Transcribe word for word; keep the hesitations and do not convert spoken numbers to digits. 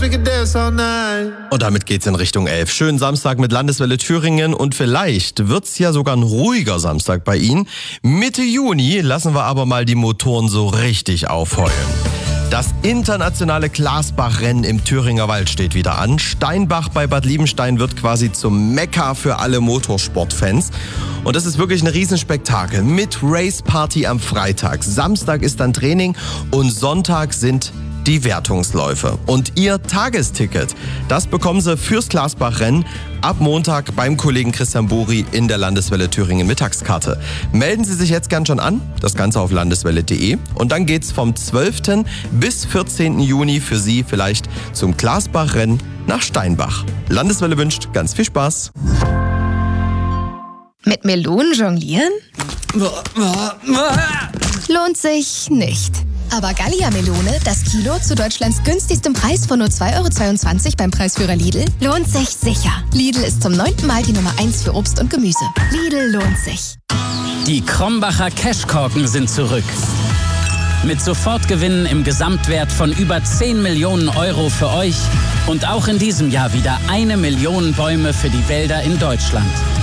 Und damit geht's in Richtung elf. Schönen Samstag mit Landeswelle Thüringen und vielleicht wird's ja sogar ein ruhiger Samstag bei Ihnen. Mitte Juni lassen wir aber mal die Motoren so richtig aufheulen. Das internationale Glasbach-Rennen im Thüringer Wald steht wieder an. Steinbach bei Bad Liebenstein wird quasi zum Mekka für alle Motorsportfans. Und das ist wirklich ein Riesenspektakel mit Race-Party am Freitag. Samstag ist dann Training und Sonntag sind die Wertungsläufe. Und Ihr Tagesticket, das bekommen Sie fürs Glasbach-Rennen ab Montag beim Kollegen Christian Buri in der Landeswelle Thüringen Mittagskarte. Melden Sie sich jetzt gern schon an, das Ganze auf landeswelle punkt de. Und dann geht's vom zwölften bis vierzehnten Juni für Sie vielleicht zum Glasbach-Rennen nach Steinbach. Landeswelle wünscht ganz viel Spaß. Mit Melonen jonglieren? Lohnt sich nicht. Aber Gallia-Melone, das Kilo zu Deutschlands günstigstem Preis von nur zwei Euro zweiundzwanzig beim Preisführer Lidl, lohnt sich sicher. Lidl ist zum neunten Mal die Nummer eins für Obst und Gemüse. Lidl lohnt sich. Die Krombacher Cashkorken sind zurück. Mit Sofortgewinnen im Gesamtwert von über zehn Millionen Euro für euch und auch in diesem Jahr wieder eine Million Bäume für die Wälder in Deutschland.